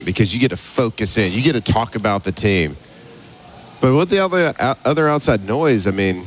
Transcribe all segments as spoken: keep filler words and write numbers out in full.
because you get to focus in. You get to talk about the team. But with the other, other outside noise, I mean,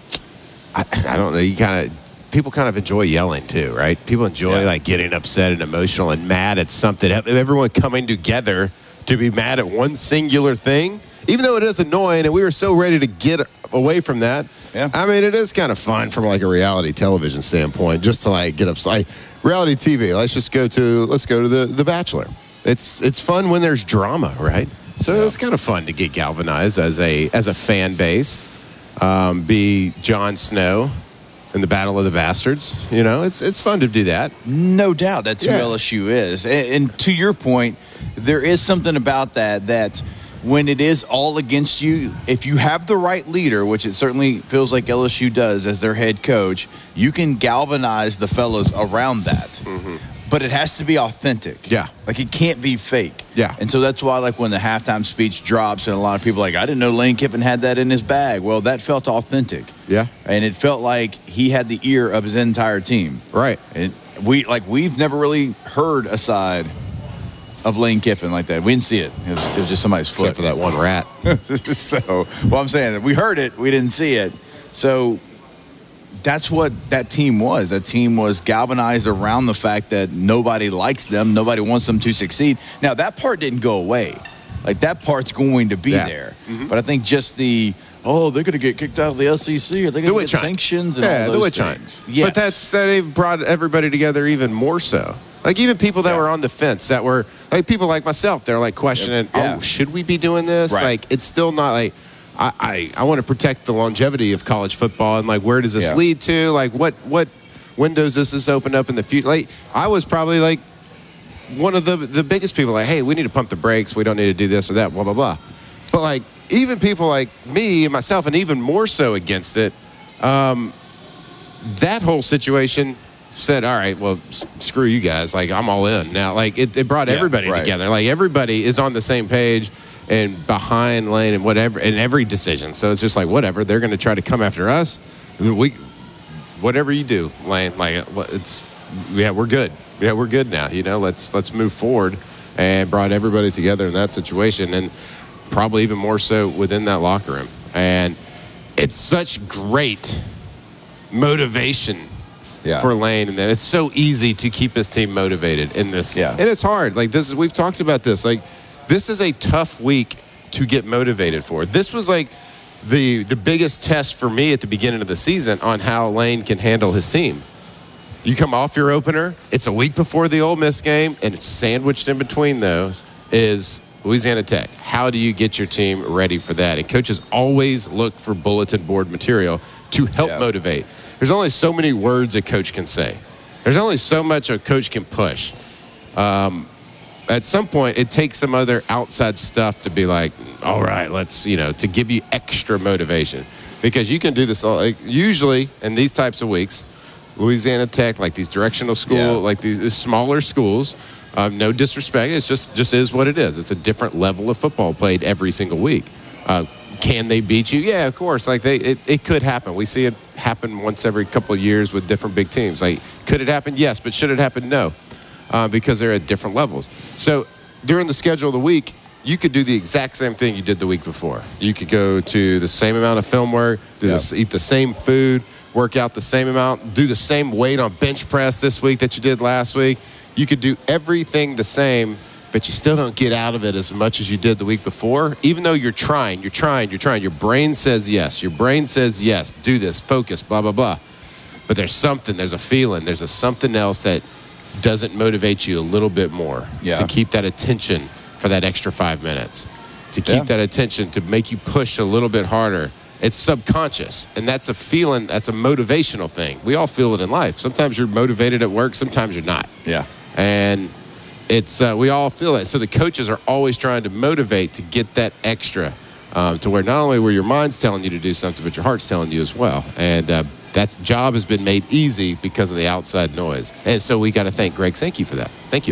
I, I don't know. You kind of people kind of enjoy yelling too, right? People enjoy yeah. like getting upset and emotional and mad at something. Everyone coming together to be mad at one singular thing, even though it is annoying, and we were so ready to get away from that. Yeah. I mean, it is kind of fun from like a reality television standpoint, just to like get upset. Like, reality T V. Let's just go to let's go to the the Bachelor. It's it's fun when there's drama, right? So yeah. it's kind of fun to get galvanized as a as a fan base. Um, be Jon Snow in the Battle of the Bastards. You know, it's it's fun to do that. No doubt, that's yeah. who L S U is. And, and to your point, there is something about that that when it is all against you, if you have the right leader, which it certainly feels like L S U does as their head coach, you can galvanize the fellows around that. Mm-hmm. But it has to be authentic. Yeah. Like, it can't be fake. Yeah. And so that's why, like, when the halftime speech drops and a lot of people are like, I didn't know Lane Kiffin had that in his bag. Well, that felt authentic. Yeah. And it felt like he had the ear of his entire team. Right. And we, like, we've never really heard a side of Lane Kiffin like that. We didn't see it. It was, it was just somebody's foot. Except for that one rat. So, well, I'm saying, we heard it. We didn't see it. So that's what that team was. That team was galvanized around the fact that nobody likes them. Nobody wants them to succeed. Now, that part didn't go away. Like, that part's going to be yeah. there. Mm-hmm. But I think just the, oh, they're going to get kicked out of the S E C, or they're going to get sanctions and yeah, all the those witch things. Yes. But that's that they brought everybody together even more so. Like, even people that yeah. were on the fence, that were, like, people like myself, they're, like, questioning, yeah. oh, should we be doing this? Right. Like, it's still not, like, I, I, I want to protect the longevity of college football, and, like, where does this yeah. lead to? Like, what what windows does this open up in the future? Like, I was probably, like, one of the, the biggest people, like, hey, we need to pump the brakes. We don't need to do this or that, blah, blah, blah. But, like, even people like me and myself, and even more so against it, um, that whole situation said, all right, well, s- screw you guys. Like, I'm all in now. Like, it, it brought yeah, everybody right. together. Like, everybody is on the same page and behind Lane and whatever in every decision. So it's just like, whatever. They're going to try to come after us. We, whatever you do, Lane. Like, it's yeah, we're good. Yeah, we're good now. You know, let's let's move forward. And brought everybody together in that situation, and probably even more so within that locker room. And it's such great motivation. Yeah. For Lane, and then it's so easy to keep his team motivated in this. Yeah. And it's hard. Like, this is, we've talked about this. Like, this is a tough week to get motivated for. This was like the the biggest test for me at the beginning of the season on how Lane can handle his team. You come off your opener, it's a week before the Ole Miss game, and it's sandwiched in between those is Louisiana Tech. How do you get your team ready for that? And coaches always look for bulletin board material to help yeah. motivate. There's only so many words a coach can say. There's only so much a coach can push. Um, at some point, it takes some other outside stuff to be like, all right, let's, you know, to give you extra motivation. Because you can do this, all, like, usually in these types of weeks, Louisiana Tech, like these directional school, yeah. like these, these smaller schools, um, no disrespect, it's just, just is what it is. It's a different level of football played every single week. Uh, Can they beat you? Yeah, of course. Like, they, it, it could happen. We see it happen once every couple of years with different big teams. Like, could it happen? Yes. But should it happen? No, uh, because they're at different levels. So during the schedule of the week, you could do the exact same thing you did the week before. You could go to the same amount of film work, do yep. this, eat the same food, work out the same amount, do the same weight on bench press this week that you did last week. You could do everything the same, but you still don't get out of it as much as you did the week before, even though you're trying, you're trying, you're trying. Your brain says yes. Your brain says yes, do this, focus, blah, blah, blah. But there's something, there's a feeling, there's a something else that doesn't motivate you a little bit more yeah. to keep that attention for that extra five minutes, to keep yeah. that attention, to make you push a little bit harder. It's subconscious, and that's a feeling, that's a motivational thing. We all feel it in life. Sometimes you're motivated at work, sometimes you're not. Yeah. And it's uh, we all feel it. So the coaches are always trying to motivate to get that extra um, to where not only where your mind's telling you to do something, but your heart's telling you as well. And uh, that job has been made easy because of the outside noise. And so we got to thank Greg Sankey for that. Thank you.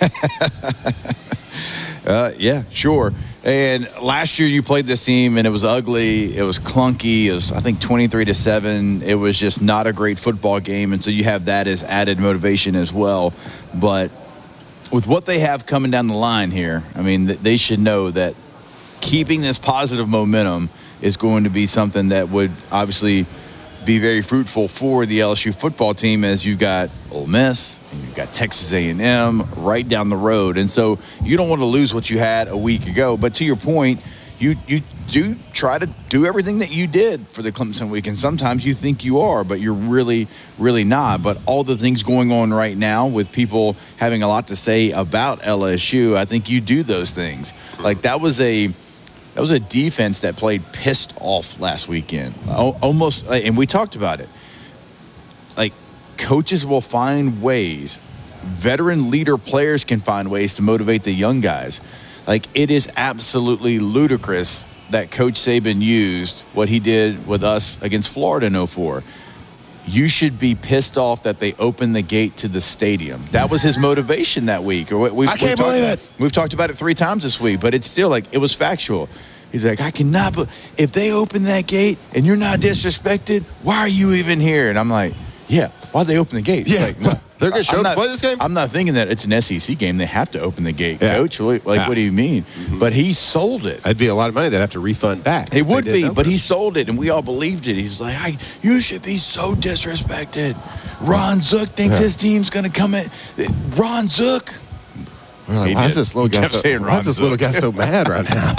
uh, yeah, sure. And last year you played this team, and it was ugly. It was clunky. It was, I think, twenty-three to seven. It was just not a great football game. And so you have that as added motivation as well. But with what they have coming down the line here, I mean, they should know that keeping this positive momentum is going to be something that would obviously be very fruitful for the L S U football team, as you've got Ole Miss and you've got Texas A and M right down the road. And so you don't want to lose what you had a week ago. But to your point, you you do try to do everything that you did for the Clemson week. And sometimes you think you are, but you're really, really not. But all the things going on right now with people having a lot to say about L S U, I think you do those things. Like that was a That was a defense that played pissed off last weekend. Almost, and we talked about it. Like, coaches will find ways. Veteran leader players can find ways to motivate the young guys. Like, it is absolutely ludicrous that Coach Saban used what he did with us against Florida in oh four. You should be pissed off that they opened the gate to the stadium. That was his motivation that week. Or we've, I can't we've believe talked, it. We've talked about it three times this week, but it's still like it was factual. He's like, I cannot. Be- if they open that gate and you're not disrespected, why are you even here? And I'm like, yeah, why'd they open the gate? Yeah, like, no, they're going to show up to play this game? I'm not thinking that it's an S E C game. They have to open the gate, Yeah. Coach. Like, Yeah. what do you mean? Mm-hmm. But he sold it. That'd be a lot of money they'd have to refund back. It if they would didn't be, open but it. he sold it, and we all believed it. He's like, I, you should be so disrespected. Ron Zook thinks Yeah. his team's going to come in. Ron Zook. We're like, He why did. is this little He guy kept so, saying why Ron is this Zook. little guy so mad right now?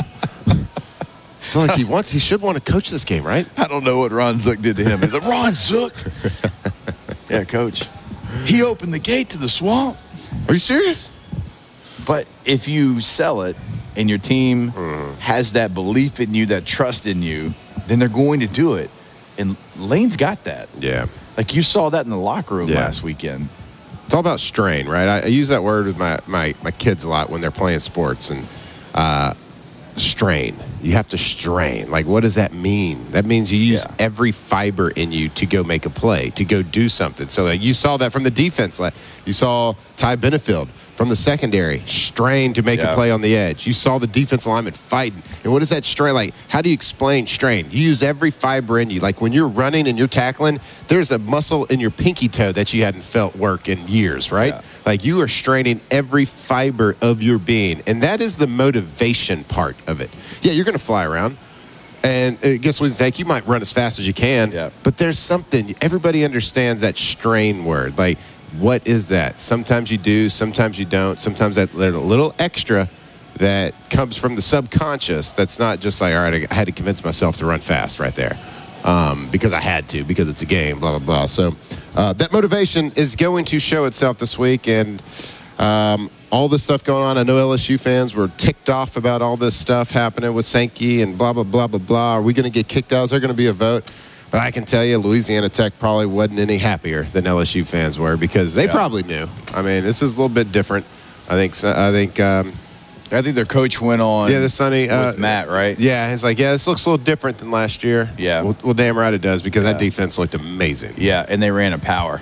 I feel like he wants, he should want to coach this game, right? I don't know what Ron Zook did to him. He's like, Ron Zook. Yeah, Coach. He opened the gate to the swamp. Are you serious? But if you sell it and your team Mm. has that belief in you, that trust in you, then they're going to do it. And Lane's got that. Yeah. Like you saw that in the locker room Yeah. last weekend. It's all about strain, right? I, I use that word with my, my, my kids a lot when they're playing sports. And uh, strain. You have to strain. Like, what does that mean? That means you use Yeah. every fiber in you to go make a play, to go do something. So like, you saw that from the defense. Like, you saw Ty Benefield from the secondary strain to make Yeah. a play on the edge. You saw the defensive lineman fighting. And what is that strain? Like, how do you explain strain? You use every fiber in you. Like, when you're running and you're tackling, there's a muscle in your pinky toe that you hadn't felt work in years, right? Yeah. Like, you are straining every fiber of your being. And that is the motivation part of it. Yeah, you're going to fly around. And uh, guess what it's like? You might run as fast as you can. Yeah. But there's something. Everybody understands that strain word. Like, what is that? Sometimes you do, sometimes you don't. Sometimes that there's a little extra that comes from the subconscious that's not just like, all right, I had to convince myself to run fast right there um, because I had to, because it's a game, blah, blah, blah. So uh, that motivation is going to show itself this week. And um, all this stuff going on, I know L S U fans were ticked off about all this stuff happening with Sankey and blah, blah, blah, blah, blah. Are we going to get kicked out? Is there going to be a vote? But I can tell you, Louisiana Tech probably wasn't any happier than L S U fans were because they Yeah. probably knew. I mean, this is a little bit different. I think. I think. Um, I think their coach went on. yeah, the Sonny uh, with Matt, right? Yeah, he's like, yeah, this looks a little different than last year. Yeah. Well, well damn right it does because that Yeah. defense looked amazing. Yeah, and they ran a power.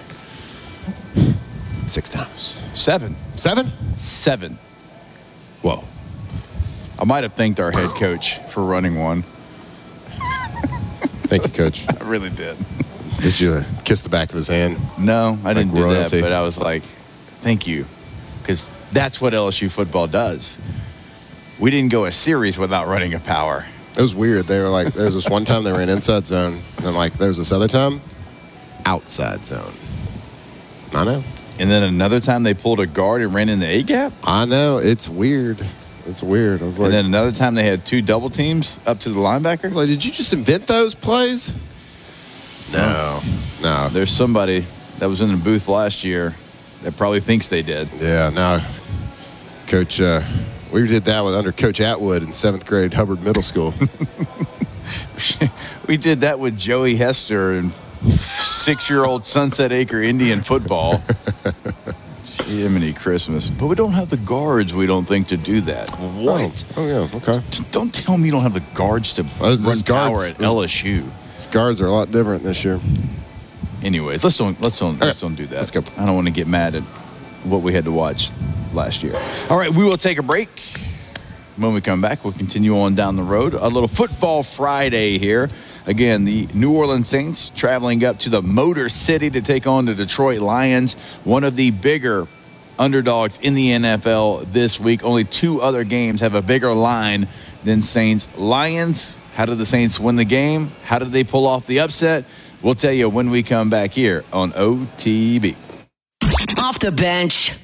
Six times. Seven. Seven. Seven. Whoa. I might have thanked our head coach for running one. Thank you, Coach. I really did. Did you uh, kiss the back of his hand? No, I didn't do royalty. that, but I was like, thank you. Because that's what L S U football does. We didn't go a series without running a power. It was weird. They were like, there was this one time they ran inside zone, and then like there was this other time, outside zone. I know. And then another time they pulled a guard and ran in the A-gap. I know. It's weird. It's weird. I was like, And then another time they had two double teams up to the linebacker. like, did you just invent those plays? No. No. There's somebody that was in the booth last year that probably thinks they did. Yeah, no. Coach, uh, we did that with under Coach Atwood in seventh grade Hubbard Middle School. We did that with Joey Hester and six-year-old Sunset Acre Indian football. Jiminy Christmas. But we don't have the guards, we don't think, to do that. What? Oh, oh, yeah, okay. T- Don't tell me you don't have the guards to Those- run those guards- power at those- L S U. These guards are a lot different this year. Anyways, let's don't let's don't let's Okay, don't do that. let's go. I don't want to get mad at what we had to watch last year. All right, we will take a break. When we come back, we'll continue on down the road. A little football Friday here. Again, the New Orleans Saints traveling up to the Motor City to take on the Detroit Lions, one of the bigger underdogs in the N F L this week. Only two other games have a bigger line than Saints Lions. How did the Saints win the game? How did they pull off the upset? We'll tell you when we come back here on O T B. Off the bench.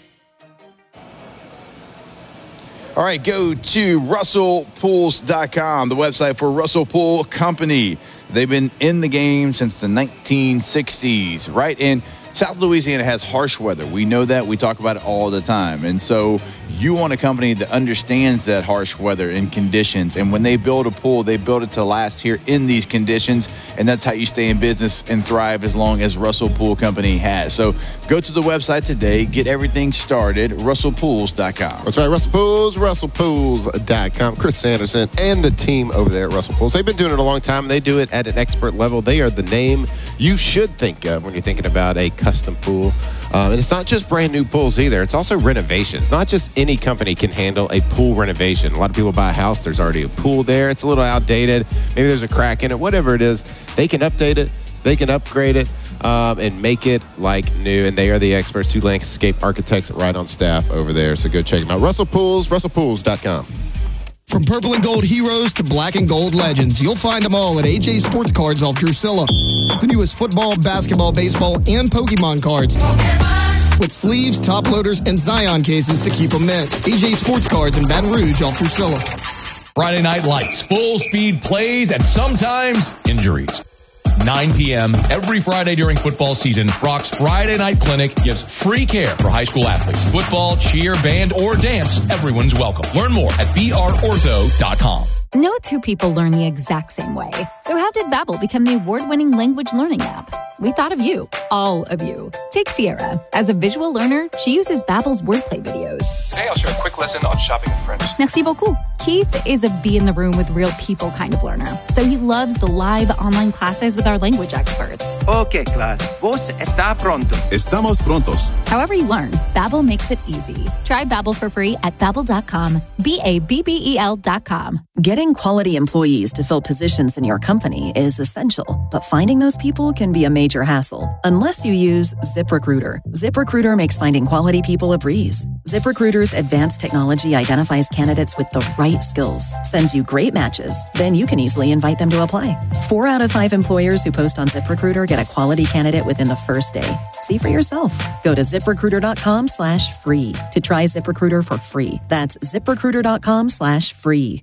All right, go to Russell Pools dot com, the website for Russell Pool Company. They've been in the game since the nineteen sixties, right? And South Louisiana has harsh weather. We know that. We talk about it all the time. And so you want a company that understands that harsh weather and conditions. And when they build a pool, they build it to last here in these conditions. And that's how you stay in business and thrive as long as Russell Pool Company has. So go to the website today. Get everything started. Russell Pools dot com. That's right, Russell Pools, Russell Pools dot com. Chris Sanderson and the team over there at Russell Pools. They've been doing it a long time. They do it at an expert level. They are the name you should think of when you're thinking about a custom pool. Um, and it's not just brand new pools either. It's also renovations. Not just any company can handle a pool renovation. A lot of people buy a house, there's already a pool there. It's a little outdated. Maybe there's a crack in it. Whatever it is, they can update it. They can upgrade it um, and make it like new. And they are the experts, two landscape architects right on staff over there. So go check them out. Russell Pools, Russell Pools dot com. From purple and gold heroes to black and gold legends, you'll find them all at A J Sports Cards off Drusilla. The newest football, basketball, baseball, and Pokemon cards. Pokemon! With sleeves, top loaders, and Zion cases to keep them mint. A J Sports Cards in Baton Rouge off Drusilla. Friday Night Lights, full speed plays, and sometimes injuries. nine p.m. every Friday during football season, Brock's Friday Night Clinic gives free care for high school athletes. Football, cheer, band, or dance, everyone's welcome. Learn more at b r ortho dot com. No two people learn the exact same way. So how did Babbel become the award-winning language learning app? We thought of you, all of you. Take Sierra. As a visual learner, she uses Babbel's wordplay videos. Today I'll share a quick lesson on shopping in French. Merci beaucoup. Keith is a be in the room with real people kind of learner. So he loves the live online classes with our language experts. Okay, class. Vos está pronto. Estamos prontos. However you learn, Babbel makes it easy. Try Babbel for free at babbel dot com. B A B B E L dot com. Getting quality employees to fill positions in your company is essential, but finding those people can be a major hassle unless you use ZipRecruiter. ZipRecruiter makes finding quality people a breeze. ZipRecruiter's advanced technology identifies candidates with the right skills, sends you great matches, then you can easily invite them to apply. Four out of five employers who post on ZipRecruiter get a quality candidate within the first day. See for yourself. Go to ZipRecruiter.com slash free to try ZipRecruiter for free. That's ZipRecruiter.com slash free.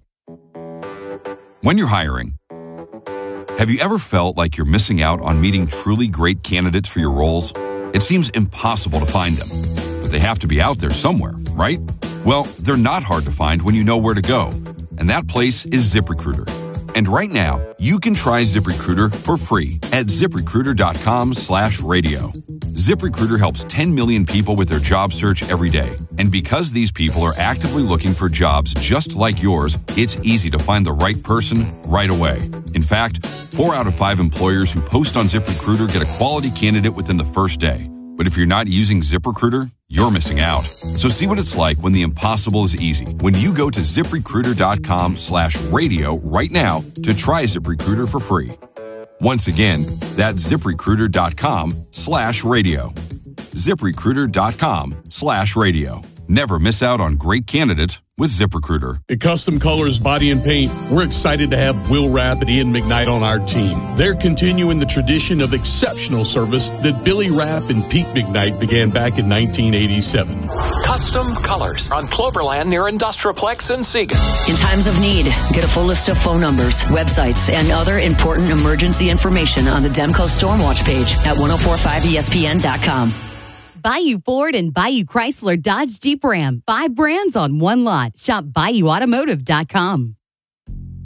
When you're hiring, have you ever felt like you're missing out on meeting truly great candidates for your roles? It seems impossible to find them, but they have to be out there somewhere, right? Well, they're not hard to find when you know where to go, and that place is ZipRecruiter. And right now, you can try ZipRecruiter for free at ZipRecruiter.com slash radio. ZipRecruiter helps ten million people with their job search every day. And because these people are actively looking for jobs just like yours, it's easy to find the right person right away. In fact, four out of five employers who post on ZipRecruiter get a quality candidate within the first day. But if you're not using ZipRecruiter, you're missing out. So see what it's like when the impossible is easy. When you go to ZipRecruiter.com slash radio right now to try ZipRecruiter for free. Once again, that's ZipRecruiter.com slash radio. ZipRecruiter.com slash radio. Never miss out on great candidates with ZipRecruiter. At Custom Colors Body and Paint, we're excited to have Will Rapp and Ian McKnight on our team. They're continuing the tradition of exceptional service that Billy Rapp and Pete McKnight began back in nineteen eighty-seven. Custom Colors on Cloverland near Industrialplex and Siegen. In times of need, get a full list of phone numbers, websites, and other important emergency information on the Demco Stormwatch page at ten forty-five E S P N dot com. Bayou Ford and Bayou Chrysler Dodge Jeep Ram. Five brands on one lot. Shop Bayou Automotive dot com.